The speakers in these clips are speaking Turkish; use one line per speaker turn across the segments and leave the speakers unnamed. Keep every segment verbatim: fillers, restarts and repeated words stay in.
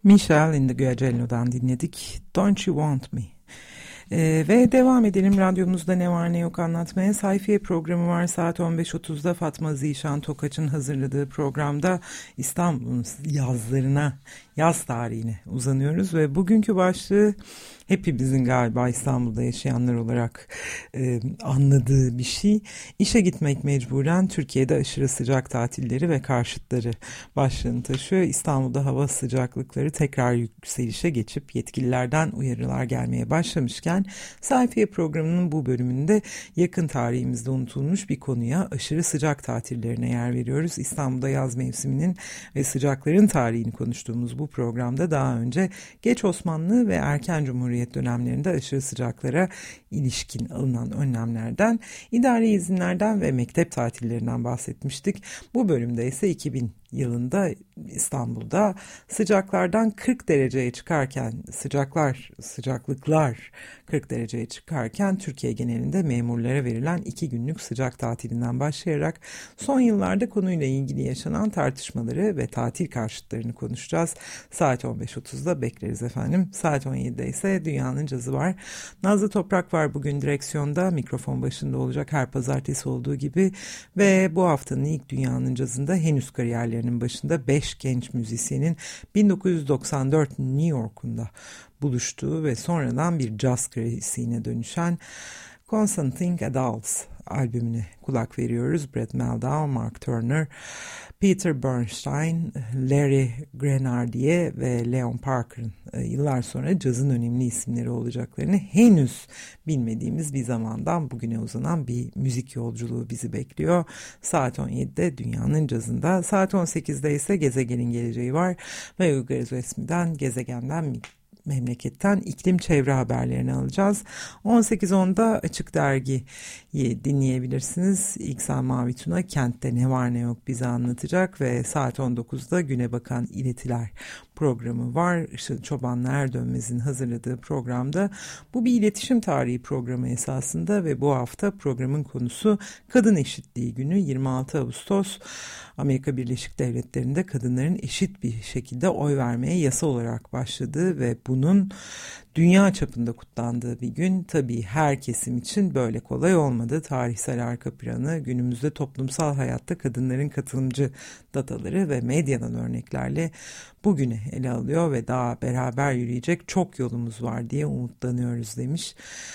Michel Indegelo'dan dinledik. Don't You Want Me? Ee, ve devam edelim. Radyomuzda ne var ne yok anlatmaya. Sayfiye programı var. Saat on beş otuzda Fatma Zişan Tokaç'ın hazırladığı programda İstanbul'un yazlarına, yaz tarihine uzanıyoruz ve bugünkü başlığı hepimizin galiba İstanbul'da yaşayanlar olarak e, anladığı bir şey. İşe gitmek mecburen, Türkiye'de aşırı sıcak tatilleri ve karşıtları başlığını taşıyor. İstanbul'da hava sıcaklıkları tekrar yükselişe geçip yetkililerden uyarılar gelmeye başlamışken Sayfiye programının bu bölümünde yakın tarihimizde unutulmuş bir konuya, aşırı sıcak tatillerine yer veriyoruz. İstanbul'da yaz mevsiminin ve sıcakların tarihini konuştuğumuz bu programda daha önce geç Osmanlı ve erken Cumhuriyet dönemlerinde aşırı sıcaklara ilişkin alınan önlemlerden, idari izinlerden ve mektep tatillerinden bahsetmiştik. Bu bölümde ise iki bin yılında İstanbul'da sıcaklardan kırk dereceye çıkarken, sıcaklar, sıcaklıklar kırk dereceye çıkarken Türkiye genelinde memurlara verilen iki günlük sıcak tatilinden başlayarak son yıllarda konuyla ilgili yaşanan tartışmaları ve tatil karşıtlarını konuşacağız. Saat on beş otuzda bekleriz efendim. Saat on yedide ise Dünyanın Cazı var. Nazlı Toprak var bugün direksiyonda, mikrofon başında olacak her pazartesi olduğu gibi ve bu haftanın ilk Dünyanın Cazı'nda henüz kariyerlerinin başında beş genç müzisyenin bin dokuz yüz doksan dört New York'unda buluştuğu ve sonradan bir caz klasiğine dönüşen Consenting Adults albümüne kulak veriyoruz. Brett Meldau, Mark Turner, Peter Bernstein, Larry Grenadier ve Leon Parker'ın yıllar sonra cazın önemli isimleri olacaklarını henüz bilmediğimiz bir zamandan bugüne uzanan bir müzik yolculuğu bizi bekliyor. Saat on yedide Dünyanın Cazı'nda, saat on sekizde ise Gezegenin Geleceği var ve Uygar Özesmi'den, gezegenden, memleketten iklim çevre haberlerini alacağız. on sekiz onda Açık Dergi'yi dinleyebilirsiniz. İksel Mavi Tuna kentte ne var ne yok bize anlatacak ve saat on dokuzda Güne Bakan İletiler programı var. Işıl Çoban'la Erdönmez'in hazırladığı programda bu bir iletişim tarihi programı esasında ve bu hafta programın konusu Kadın Eşitliği Günü. yirmi altı Ağustos Amerika Birleşik Devletleri'nde kadınların eşit bir şekilde oy vermeye yasa olarak başladığı ve bunun dünya çapında kutlandığı bir gün. Tabii her kesim için böyle kolay olmadı. Tarihsel arka planı, günümüzde toplumsal hayatta kadınların katılımcı dataları ve medyadan örneklerle bugüne ele alıyor ve daha beraber yürüyecek çok yolumuz var diye umutlanıyoruz demiş.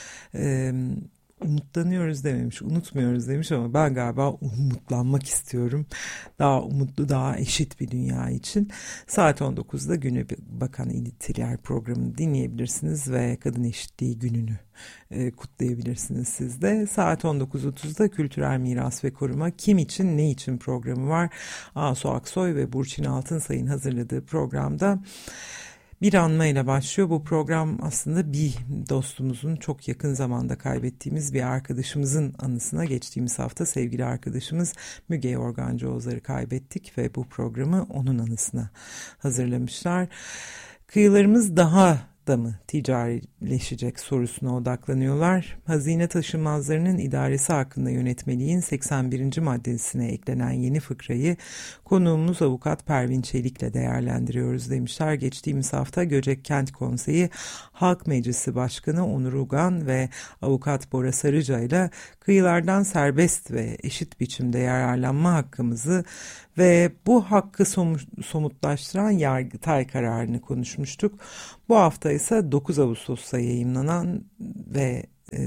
Ee, umutlanıyoruz dememiş, unutmuyoruz demiş ama ben galiba umutlanmak istiyorum. Daha umutlu, daha eşit bir dünya için. Saat on dokuzda Güne Bakan İletiler programını dinleyebilirsiniz ve Kadın Eşitliği Günü'nü e, kutlayabilirsiniz siz de. Saat on dokuz otuzda Kültürel Miras ve Koruma Kim İçin Ne İçin programı var. Asu Aksoy ve Burçin Altınsay'ın hazırladığı programda bir anmayla başlıyor. Bu program aslında bir dostumuzun, çok yakın zamanda kaybettiğimiz bir arkadaşımızın anısına. Geçtiğimiz hafta sevgili arkadaşımız Müge Yorgancı Ozar'ı kaybettik ve bu programı onun anısına hazırlamışlar. Kıyılarımız daha da mı ticarileşecek sorusuna odaklanıyorlar. Hazine taşınmazlarının idaresi hakkında yönetmeliğin seksen birinci maddesine eklenen yeni fıkrayı konuğumuz avukat Pervin Çelik'le değerlendiriyoruz demişler. Geçtiğimiz hafta Göcek Kent Konseyi Halk Meclisi Başkanı Onur Ugan ve avukat Bora Sarıca ile kıyılardan serbest ve eşit biçimde yararlanma hakkımızı ve bu hakkı somutlaştıran Yargıtay kararını konuşmuştuk. Bu hafta ise dokuz Ağustos'ta yayımlanan ve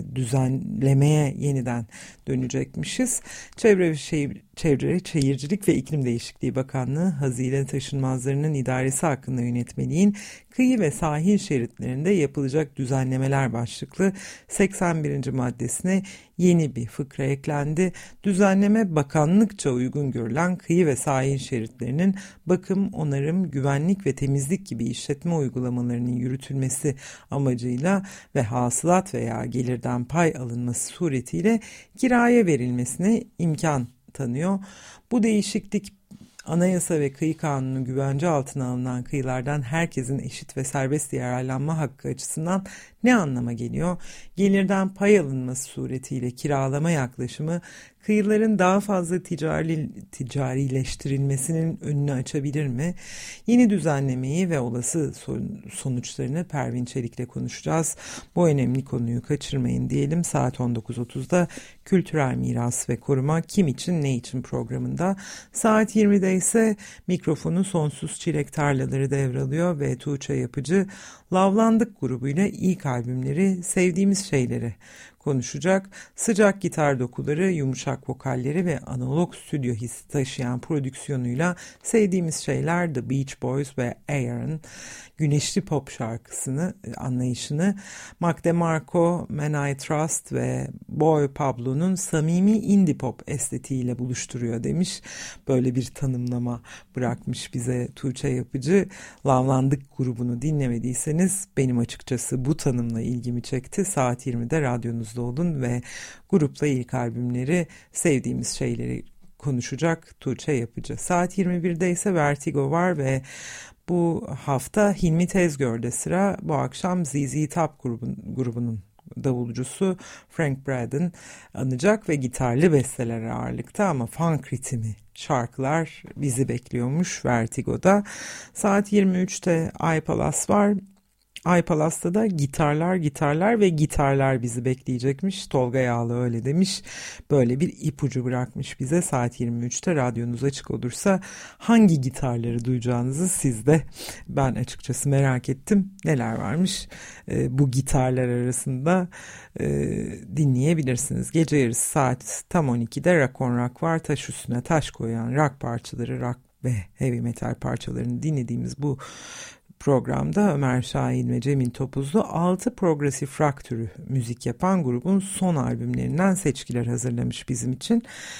düzenlemeye yeniden dönecekmişiz. Çevre ve Şehir, Çevre, Şehircilik ve İklim Değişikliği Bakanlığı hazine taşınmazlarının idaresi hakkında yönetmeliğin kıyı ve sahil şeritlerinde yapılacak düzenlemeler başlıklı seksen birinci maddesine yeni bir fıkra eklendi. Düzenleme bakanlıkça uygun görülen kıyı ve sahil şeritlerinin bakım, onarım, güvenlik ve temizlik gibi işletme uygulamalarının yürütülmesi amacıyla ve hasılat veya gelirden pay alınması suretiyle kiraya verilmesine imkan tanıyor. Bu değişiklik Anayasa ve Kıyı Kanunu güvence altına alınan kıyılardan herkesin eşit ve serbest yararlanma hakkı açısından ne anlama geliyor? Gelirden pay alınması suretiyle kiralama yaklaşımı kıyıların daha fazla ticari, ticarileştirilmesinin önünü açabilir mi? Yeni düzenlemeyi ve olası sonuçlarını Pervin Çelik'le konuşacağız. Bu önemli konuyu kaçırmayın diyelim. Saat on dokuz otuzda Kültürel Miras ve Koruma Kim için Ne için programında. Saat yirmide ise mikrofonu Sonsuz Çilek Tarlaları devralıyor ve Tuğçe Yapıcı Lavlandık grubuyla ilk albümleri, sevdiğimiz şeyleri konuşacak. Sıcak gitar dokuları, yumuşak vokalleri ve analog stüdyo hissi taşıyan prodüksiyonuyla sevdiğimiz şeyler The Beach Boys ve Aaron güneşli pop şarkısını, anlayışını Mac DeMarco, Man I Trust ve Boy Pablo'nun samimi indie pop estetiğiyle buluşturuyor demiş. Böyle bir tanımlama bırakmış bize Tuğçe Yapıcı. Lavlandık grubunu dinlemediyseniz benim açıkçası bu tanımla ilgimi çekti. Saat yirmide radyonuzda olun ve grupla ilk albümleri, sevdiğimiz şeyleri konuşacak Tuğçe Yapıcı. Saat yirmi birde ise Vertigo var ve bu hafta Hilmi Tezgör'de sıra. Bu akşam Z Z Top grubun, grubunun davulcusu Frank Braden anacak ve gitarlı besteler ağırlıkta ama funk ritmi şarkılar bizi bekliyormuş Vertigo'da. Saat yirmi üçte iPalas var. iPalas'ta da gitarlar, gitarlar ve gitarlar bizi bekleyecekmiş. Tolga Yağlı öyle demiş. Böyle bir ipucu bırakmış bize. Saat yirmi üçte radyonuz açık olursa hangi gitarları duyacağınızı siz de, ben açıkçası merak ettim. Neler varmış e, bu gitarlar arasında e, dinleyebilirsiniz. Gece yarısı saat tam on ikide Rock on Rock var. Taş üstüne taş koyan rock parçaları, rock ve heavy metal parçalarını dinlediğimiz bu programda Ömer Şahin ve Cemil Topuzlu altı progresif rock türü müzik yapan grubun son albümlerinden seçkiler hazırlamış bizim için.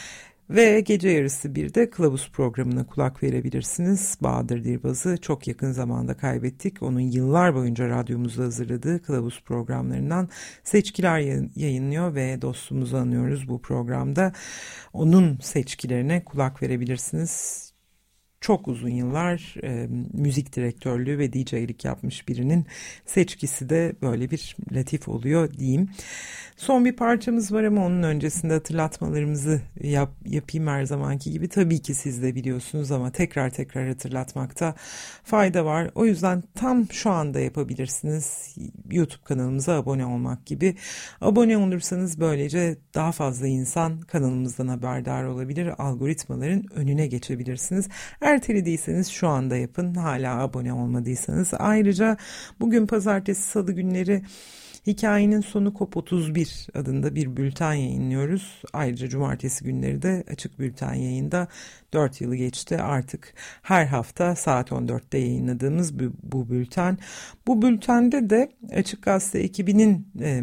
Ve gece yarısı bir de Kılavuz programına kulak verebilirsiniz. Bahadır Dirbaz'ı çok yakın zamanda kaybettik. Onun yıllar boyunca radyomuzda hazırladığı Kılavuz programlarından seçkiler yayınlıyor ve dostumuzu anıyoruz bu programda. Onun seçkilerine kulak verebilirsiniz. Çok uzun yıllar e, müzik direktörlüğü ve D J'lik yapmış birinin seçkisi de böyle bir latif oluyor diyeyim. Son bir parçamız var ama onun öncesinde hatırlatmalarımızı yap, yapayım her zamanki gibi. Tabii ki siz de biliyorsunuz ama tekrar tekrar hatırlatmakta fayda var. O yüzden tam şu anda yapabilirsiniz. YouTube kanalımıza abone olmak gibi. Abone olursanız böylece daha fazla insan kanalımızdan haberdar olabilir. Algoritmaların önüne geçebilirsiniz. Ertelediyseniz şu anda yapın. Hala abone olmadıysanız. Ayrıca bugün pazartesi, salı günleri Hikayenin Sonu Kop otuz bir adında bir bülten yayınlıyoruz. Ayrıca cumartesi günleri de Açık Bülten yayında. dört yılı geçti artık her hafta saat on dörtte yayınladığımız bu, bu bülten. Bu bültende de Açık Gazete ekibinin e,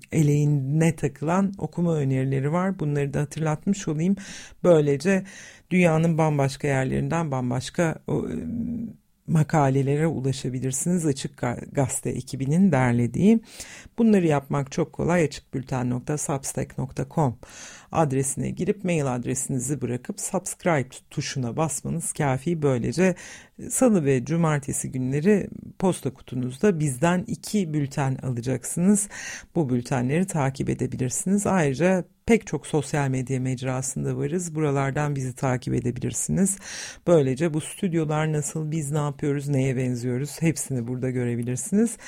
eleğine takılan okuma önerileri var. Bunları da hatırlatmış olayım. Böylece dünyanın bambaşka yerlerinden bambaşka o, e, makalelere ulaşabilirsiniz. Açık Gazete ekibinin derlediği. Bunları yapmak çok kolay. açıkbülten nokta substack nokta com adresine girip mail adresinizi bırakıp subscribe tuşuna basmanız kafi. Böylece salı ve cumartesi günleri posta kutunuzda bizden iki bülten alacaksınız. Bu bültenleri takip edebilirsiniz. Ayrıca pek çok sosyal medya mecrasında varız. Buralardan bizi takip edebilirsiniz. Böylece bu stüdyolar nasıl, biz ne yapıyoruz, neye benziyoruz hepsini burada görebilirsiniz.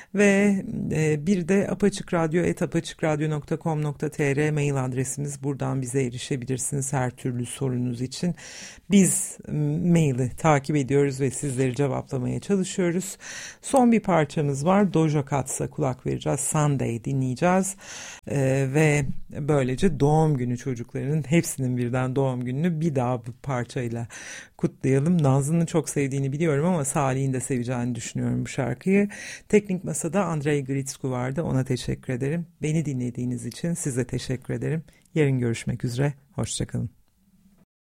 Ve e, bir de apaçıkradyo et apaçıkradyo nokta com nokta tr mail adresimiz. Buradan bize erişebilirsiniz her türlü sorunuz için. Biz maili takip ediyoruz ve sizleri cevaplamaya çalışıyoruz. Son bir parçamız var. Doja Cats'a kulak vereceğiz. Sunday dinleyeceğiz. E, ve böylece doğum günü çocuklarının hepsinin birden doğum gününü bir daha bu parçayla kutlayalım. Nazlı'nın çok sevdiğini biliyorum ama Salih'in de seveceğini düşünüyorum bu şarkıyı. Teknik Masada Andrei Gritsku vardı. Ona teşekkür ederim. Beni dinlediğiniz için size teşekkür ederim. Yarın görüşmek üzere. Hoşçakalın.